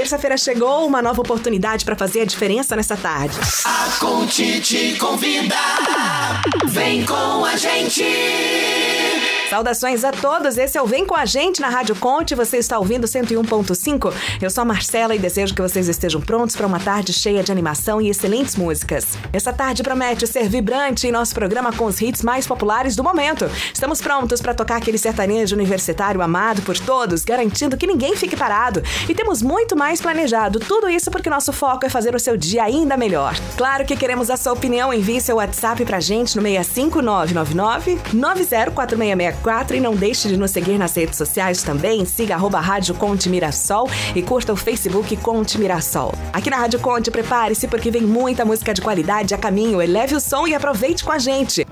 terça-feira chegou, uma nova oportunidade para fazer a diferença nessa tarde. A Conte te convida, vem com a gente. Saudações a todos, esse é o Vem Com a Gente na Rádio Conte, você está ouvindo 101.5. Eu sou a Marcela e desejo que vocês estejam prontos para uma tarde cheia de animação e excelentes músicas. Essa tarde promete ser vibrante em nosso programa com os hits mais populares do momento. Estamos prontos para tocar aquele sertanejo universitário amado por todos, garantindo que ninguém fique parado. E temos muito mais planejado, tudo isso porque nosso foco é fazer o seu dia ainda melhor. Claro que queremos a sua opinião, envie seu WhatsApp pra gente no 65999 904664 e não deixe de nos seguir nas redes sociais também, siga @Rádio Conte Mirassol e curta o Facebook Conte Mirassol. Aqui na Rádio Conte, prepare-se porque vem muita música de qualidade a caminho, eleve o som e aproveite com a gente.